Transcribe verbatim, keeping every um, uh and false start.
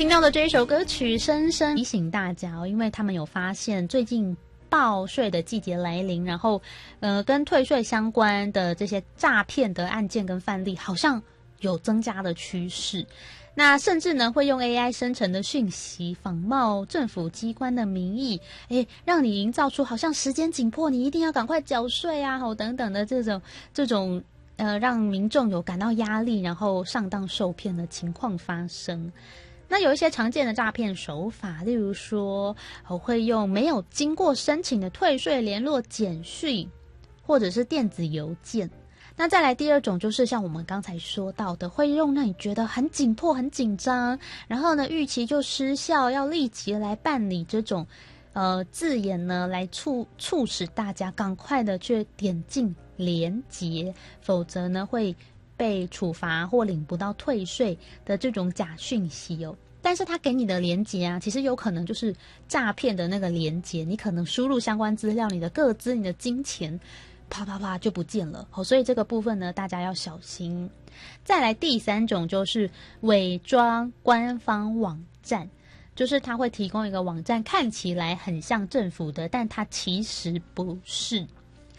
听到的这一首歌曲深深提醒大家哦，因为他们有发现最近报税的季节来临，然后呃跟退税相关的这些诈骗的案件跟范例好像有增加的趋势。那甚至呢会用 A I 生成的讯息仿冒政府机关的名义，诶，让你营造出好像时间紧迫，你一定要赶快缴税啊，吼等等的这种这种呃让民众有感到压力，然后上当受骗的情况发生。那有一些常见的诈骗手法，例如说我会用没有经过申请的退税联络简讯或者是电子邮件。那再来第二种就是像我们刚才说到的，会用让你觉得很紧迫很紧张，然后呢逾期就失效，要立即来办理这种呃字眼呢，来促促使大家赶快的去点进连结，否则呢会被处罚或领不到退税的这种假讯息哦。但是他给你的连结啊，其实有可能就是诈骗的那个连结，你可能输入相关资料，你的个资、你的金钱啪啪啪就不见了，哦，所以这个部分呢大家要小心。再来第三种就是伪装官方网站，就是他会提供一个网站看起来很像政府的，但它其实不是。